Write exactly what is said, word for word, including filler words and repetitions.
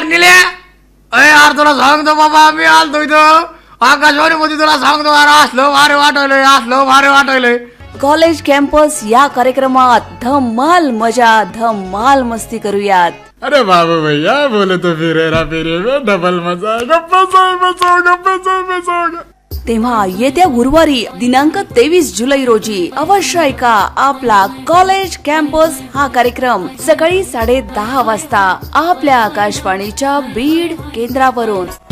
यार निले अरे यार तुला सांगतो बाबा मी आलतो इथं आकाशवाणी मध्ये तुला सांगतो यार असलं भारी वाटवलंय असलं भारी वाटवलंय. कॉलेज कॅम्पस या कार्यक्रमात धमाल मजा धमाल मस्ती करूयात. अरे बाबू भैया बोले तो फिरे रा फिरे में डबल मजा गप्पा गप्पा गप्पा गप्पा. तेव्हा येत्या गुरुवारी दिनांक तेवीस जुलै रोजी अवश्य ऐका आपला कॉलेज कॅम्पस हा कार्यक्रम सकाळी साडे दहा वाजता आपल्या आकाशवाणीच्या बीड केंद्रावरून.